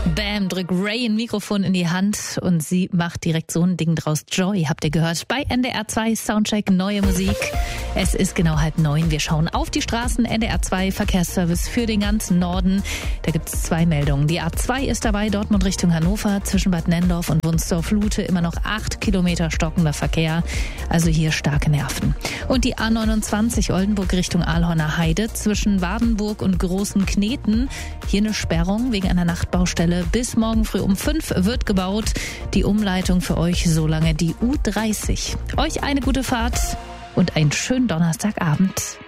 Bam, drückt Ray ein Mikrofon in die Hand und sie macht direkt so ein Ding draus. Joy, habt ihr gehört, bei NDR 2 Soundcheck, neue Musik. Es ist genau 8:30. Wir schauen auf die Straßen. NDR 2 Verkehrsservice für den ganzen Norden. Da gibt es 2 Meldungen. Die A2 ist dabei, Dortmund Richtung Hannover, zwischen Bad Nenndorf und Wunsdorf-Lute immer noch 8 Kilometer stockender Verkehr. Also hier starke Nerven. Und die A29 Oldenburg Richtung Aalhorner Heide, zwischen Wardenburg und Großen Kneten. Hier eine Sperrung wegen einer Nachtbaustelle. Bis morgen früh um 5 wird gebaut. Die Umleitung für euch so lange die U30. Euch eine gute Fahrt und einen schönen Donnerstagabend.